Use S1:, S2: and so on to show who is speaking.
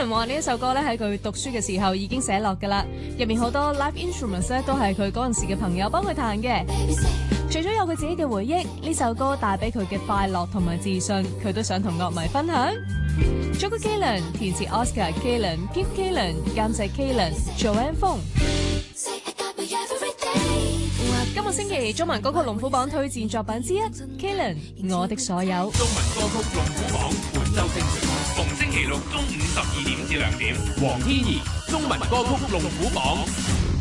S1: Kalen 話呢一首歌咧喺佢讀書嘅時候已經寫落㗎啦，入面好多 live instruments 咧都係佢嗰陣時嘅朋友幫佢彈嘅。除咗有佢自己嘅回憶，呢首歌帶俾佢嘅快樂同埋自信，佢都想同樂迷分享。作曲 Kalen， 填詞 Oscar Kalen， 編曲 Kalen， 監製 Kalen，Joanne Fong。今個星期中文歌曲龍虎榜推薦作品之一 Kalen 我的所有。
S2: 中文歌曲龍虎榜本周精選，逢星期六中午12點至2點，黃天怡中文歌曲龍虎榜。